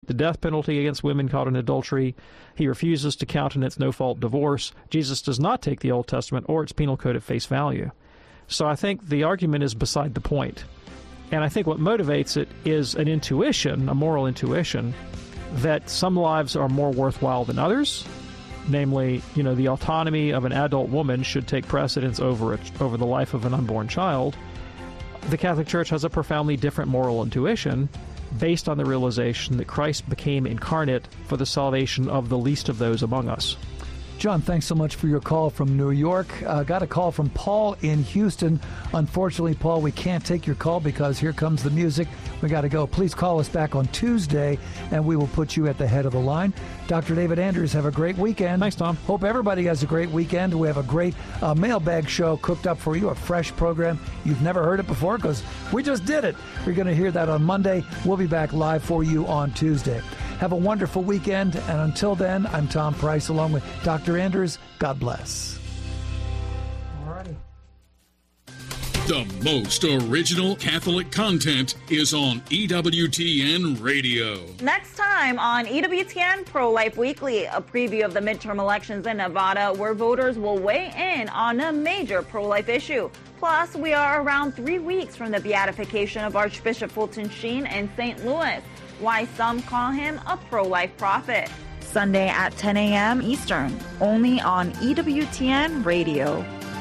the death penalty against women caught in adultery. He refuses to countenance no-fault divorce. Jesus does not take the Old Testament or its penal code at face value. So I think the argument is beside the point. And I think what motivates it is an intuition, a moral intuition, that some lives are more worthwhile than others. Namely, the autonomy of an adult woman should take precedence over the life of an unborn child. The Catholic Church has a profoundly different moral intuition based on the realization that Christ became incarnate for the salvation of the least of those among us. John, thanks so much for your call from New York. Got a call from Paul in Houston. Unfortunately, Paul, we can't take your call because here comes the music. We got to go. Please call us back on Tuesday, and we will put you at the head of the line. Dr. David Anders, have a great weekend. Thanks, Tom. Hope everybody has a great weekend. We have a great mailbag show cooked up for you, a fresh program. You've never heard it before because we just did it. We're going to hear that on Monday. We'll be back live for you on Tuesday. Have a wonderful weekend, and until then, I'm Tom Price along with Dr. Anders. God bless. Alrighty. The most original Catholic content is on EWTN Radio. Next time on EWTN Pro-Life Weekly, a preview of the midterm elections in Nevada where voters will weigh in on a major pro-life issue. Plus, we are around 3 weeks from the beatification of Archbishop Fulton Sheen in St. Louis. Why some call him a pro-life prophet. Sunday at 10 a.m. Eastern, only on EWTN Radio.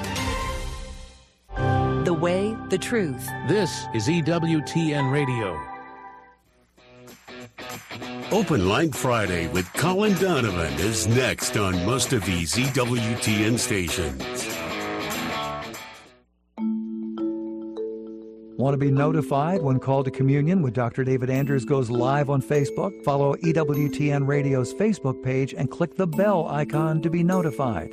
The way, the truth. This is EWTN Radio. Open Line Friday with Colin Donovan is next on most of these EWTN stations. Want to be notified when called to communion with Dr. David Anders goes live on Facebook? Follow EWTN Radio's Facebook page and click the bell icon to be notified.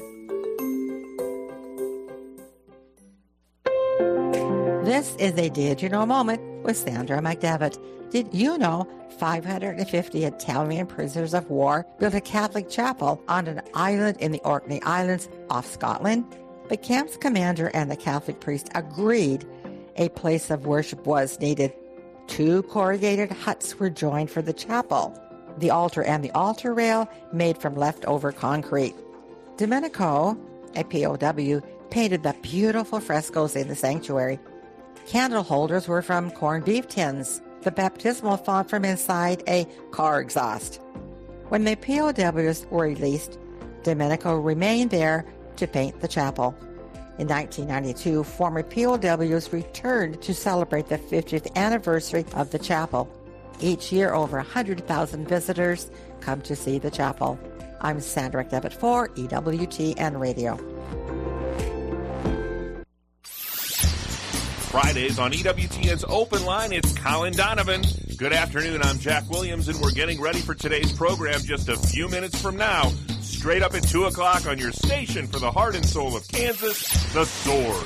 This is a Did You Know moment with Sandra McDevitt. Did you know 550 Italian prisoners of war built a Catholic chapel on an island in the Orkney Islands off Scotland? The camp's commander and the Catholic priest agreed a place of worship was needed. 2 corrugated huts were joined for the chapel, the altar and the altar rail made from leftover concrete. Domenico, a POW, painted the beautiful frescoes in the sanctuary. Candle holders were from corned beef tins, the baptismal font from inside a car exhaust. When the POWs were released, Domenico remained there to paint the chapel. In 1992, former POWs returned to celebrate the 50th anniversary of the chapel. Each year, over 100,000 visitors come to see the chapel. I'm Sandra McDevitt for EWTN Radio. Fridays on EWTN's Open Line, it's Colin Donovan. Good afternoon, I'm Jack Williams, and we're getting ready for today's program just a few minutes from now. Straight up at 2 o'clock on your station for the heart and soul of Kansas, The Sword.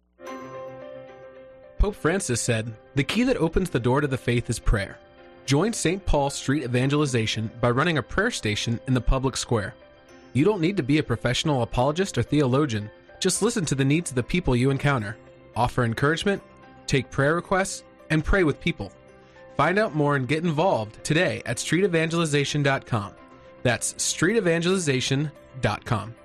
Pope Francis said, "The key that opens the door to the faith is prayer." Join St. Paul Street Evangelization by running a prayer station in the public square. You don't need to be a professional apologist or theologian. Just listen to the needs of the people you encounter. Offer encouragement, take prayer requests, and pray with people. Find out more and get involved today at streetevangelization.com. That's streetevangelization.com.